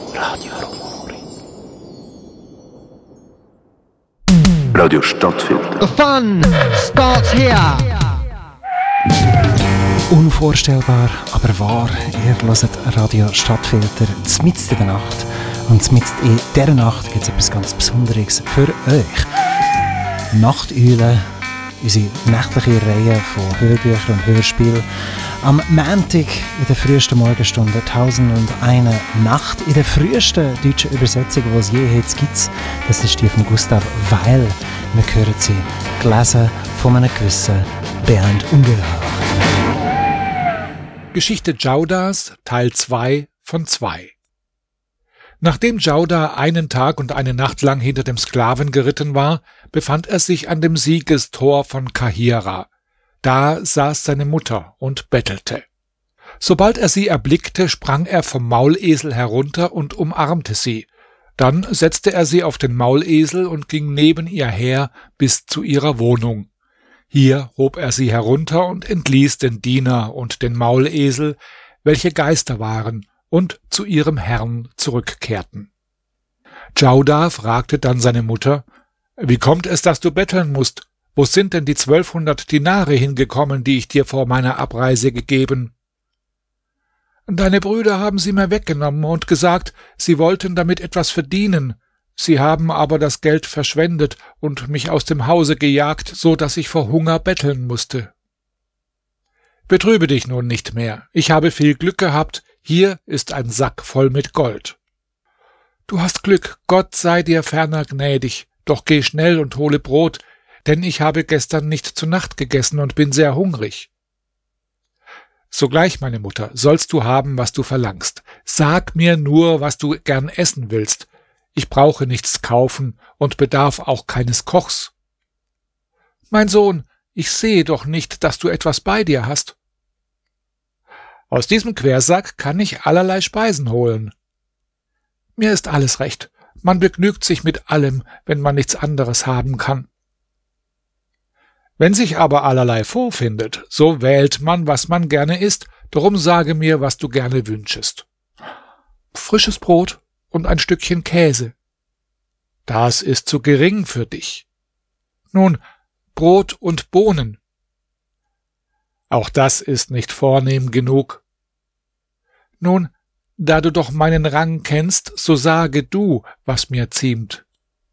Radio Rumori. Radio Stadtfilter. The fun starts here. Unvorstellbar, aber wahr. Ihr hört Radio Stadtfilter mitten in der Nacht. Und mitten in dieser Nacht gibt es etwas ganz Besonderes für euch. Nachteule, unsere nächtliche Reihe von Hörbüchern und Hörspielen. Am Montag in der frühesten Morgenstunde 1001 Nacht. In der frühesten deutschen Übersetzung, die es je jetzt gibt. Das ist die von Gustav Weil. Wir hören sie gelesen von einem gewissen Bernd Ungeheuer. Geschichte Dschaudas, Teil 2 von 2. Nachdem Dschauda einen Tag und eine Nacht lang hinter dem Sklaven geritten war, befand er sich an dem Siegestor von Kahira. Da saß seine Mutter und bettelte. Sobald er sie erblickte, sprang er vom Maulesel herunter und umarmte sie. Dann setzte er sie auf den Maulesel und ging neben ihr her bis zu ihrer Wohnung. Hier hob er sie herunter und entließ den Diener und den Maulesel, welche Geister waren und zu ihrem Herrn zurückkehrten. Dschauda fragte dann seine Mutter: Wie kommt es, dass du betteln musst? Wo sind denn die 1200 Dinare hingekommen, die ich dir vor meiner Abreise gegeben? Deine Brüder haben sie mir weggenommen und gesagt, sie wollten damit etwas verdienen. Sie haben aber das Geld verschwendet und mich aus dem Hause gejagt, so dass ich vor Hunger betteln musste. Betrübe dich nun nicht mehr. Ich habe viel Glück gehabt. Hier ist ein Sack voll mit Gold. Du hast Glück. Gott sei dir ferner gnädig. Doch geh schnell und hole Brot, denn ich habe gestern nicht zu Nacht gegessen und bin sehr hungrig. Sogleich, meine Mutter, sollst du haben, was du verlangst. Sag mir nur, was du gern essen willst. Ich brauche nichts kaufen und bedarf auch keines Kochs. Mein Sohn, ich sehe doch nicht, dass du etwas bei dir hast. Aus diesem Quersack kann ich allerlei Speisen holen. Mir ist alles recht. Man begnügt sich mit allem, wenn man nichts anderes haben kann. Wenn sich aber allerlei vorfindet, so wählt man, was man gerne isst. Darum sage mir, was du gerne wünschest. Frisches Brot und ein Stückchen Käse. Das ist zu gering für dich. Nun, Brot und Bohnen. Auch das ist nicht vornehm genug. Nun, da du doch meinen Rang kennst, so sage du, was mir ziemt.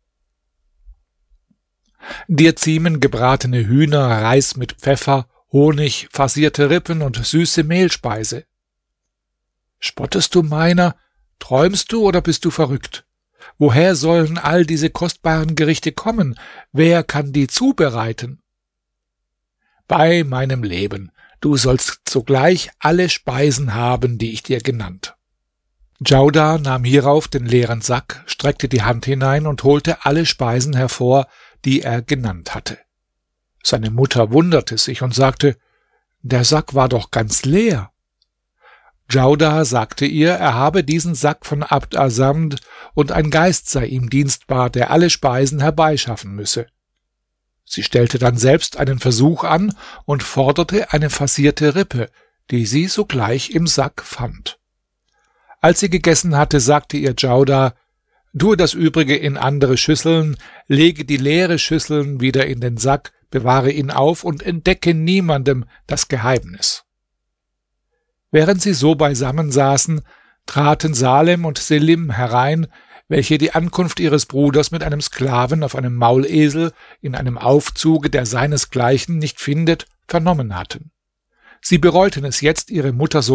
Dir ziemen gebratene Hühner, Reis mit Pfeffer, Honig, farcierte Rippen und süße Mehlspeise. Spottest du meiner? Träumst du oder bist du verrückt? Woher sollen all diese kostbaren Gerichte kommen? Wer kann die zubereiten? Bei meinem Leben, du sollst sogleich alle Speisen haben, die ich dir genannt. Dschauda nahm hierauf den leeren Sack, streckte die Hand hinein und holte alle Speisen hervor, die er genannt hatte. Seine Mutter wunderte sich und sagte: Der Sack war doch ganz leer. Dschauda sagte ihr, er habe diesen Sack von Abd Asamd und ein Geist sei ihm dienstbar, der alle Speisen herbeischaffen müsse. Sie stellte dann selbst einen Versuch an und forderte eine farcierte Rippe, die sie sogleich im Sack fand. Als sie gegessen hatte, sagte ihr Dschauda: Tue das Übrige in andere Schüsseln, lege die leere Schüsseln wieder in den Sack, bewahre ihn auf und entdecke niemandem das Geheimnis. Während sie so beisammen saßen, traten Salem und Selim herein, welche die Ankunft ihres Bruders mit einem Sklaven auf einem Maulesel in einem Aufzuge, der seinesgleichen nicht findet, vernommen hatten. Sie bereuten es jetzt, ihre Mutter so